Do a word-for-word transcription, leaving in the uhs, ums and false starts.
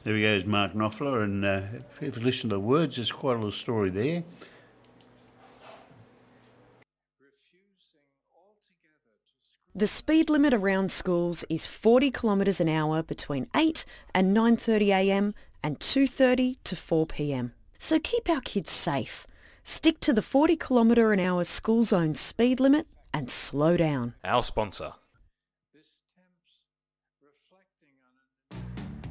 There he goes, Mark Knopfler, and uh, if you listen to the words, there's quite a little story there. The speed limit around schools is forty kilometres an hour between eight and nine thirty a m and two thirty to four p m. So keep our kids safe. Stick to the forty kilometre an hour school zone speed limit and slow down. Our sponsor.